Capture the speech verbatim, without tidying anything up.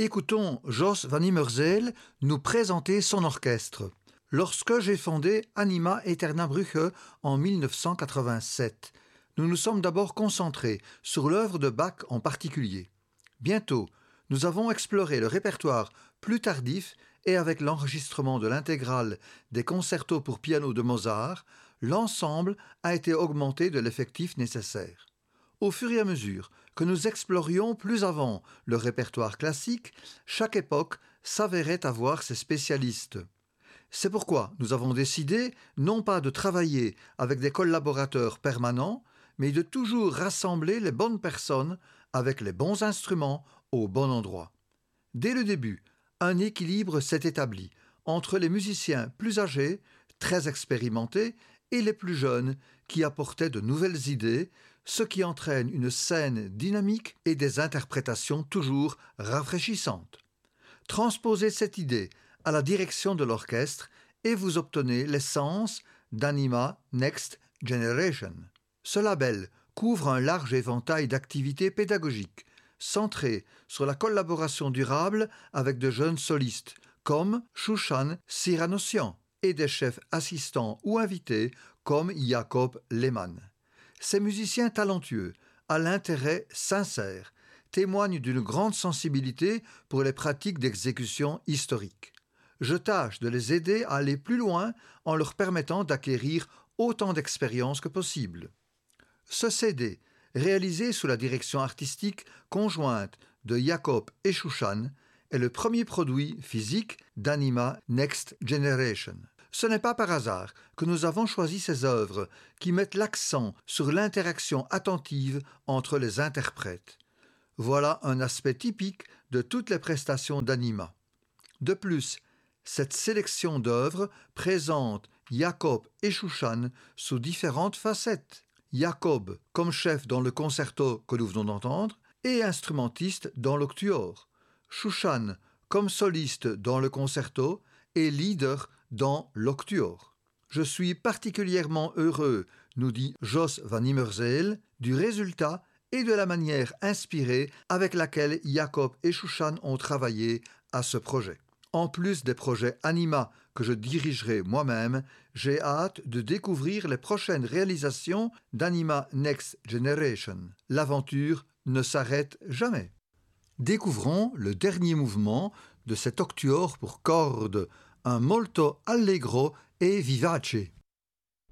Écoutons Jos van Immerzeel nous présenter son orchestre. Lorsque j'ai fondé Anima Aeterna Brugge en mille neuf cent quatre-vingt-sept, nous nous sommes d'abord concentrés sur l'œuvre de Bach en particulier. Bientôt, nous avons exploré le répertoire plus tardif et avec l'enregistrement de l'intégrale des concertos pour piano de Mozart, l'ensemble a été augmenté de l'effectif nécessaire. Au fur et à mesure que nous explorions plus avant le répertoire classique, chaque époque s'avérait avoir ses spécialistes. C'est pourquoi nous avons décidé non pas de travailler avec des collaborateurs permanents, mais de toujours rassembler les bonnes personnes avec les bons instruments au bon endroit. Dès le début, un équilibre s'est établi entre les musiciens plus âgés, très expérimentés, et les plus jeunes qui apportaient de nouvelles idées, ce qui entraîne une scène dynamique et des interprétations toujours rafraîchissantes. Transposez cette idée à la direction de l'orchestre et vous obtenez l'essence d'Anima Next Generation. Ce label couvre un large éventail d'activités pédagogiques, centrées sur la collaboration durable avec de jeunes solistes, comme Shushan Siranossian, et des chefs assistants ou invités, comme Jacob Lehmann. Ces musiciens talentueux, à l'intérêt sincère, témoignent d'une grande sensibilité pour les pratiques d'exécution historique. Je tâche de les aider à aller plus loin en leur permettant d'acquérir autant d'expérience que possible. Ce C D, réalisé sous la direction artistique conjointe de Jacob et Shushan, est le premier produit physique d'Anima Next Generation. Ce n'est pas par hasard que nous avons choisi ces œuvres qui mettent l'accent sur l'interaction attentive entre les interprètes. Voilà un aspect typique de toutes les prestations d'Anima. De plus, cette sélection d'œuvres présente Jacob et Shushan sous différentes facettes. Jacob comme chef dans le concerto que nous venons d'entendre et instrumentiste dans l'octuor. Shushan comme soliste dans le concerto et leader dans l'octuor. Je suis particulièrement heureux, nous dit Jos van Immerzeel, du résultat et de la manière inspirée avec laquelle Jacob et Shushan ont travaillé à ce projet. En plus des projets Anima que je dirigerai moi-même, j'ai hâte de découvrir les prochaines réalisations d'Anima Next Generation. L'aventure ne s'arrête jamais. Découvrons le dernier mouvement de cet octuor pour cordes, un molto allegro e vivace.